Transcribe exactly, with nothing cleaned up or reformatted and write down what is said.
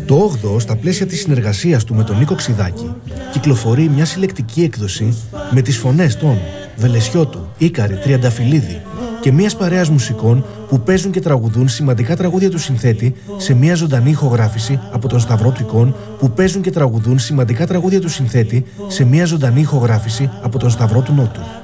Το όγδοο, στα πλαίσια της συνεργασίας του με τον Νίκο Ξιδάκη, κυκλοφορεί μια συλλεκτική έκδοση με τις φωνές των Βελεσιώτου, Ίκαρη, Τριανταφυλλίδη και μιας παρέας μουσικών που παίζουν και τραγουδούν σημαντικά τραγούδια του συνθέτη σε μια ζωντανή ηχογράφηση από τον Σταυρό του Εικόν που παίζουν και τραγουδούν σημαντικά τραγούδια του συνθέτη σε μια ζωντανή ηχογράφηση από τον Σταυρό του Νότου.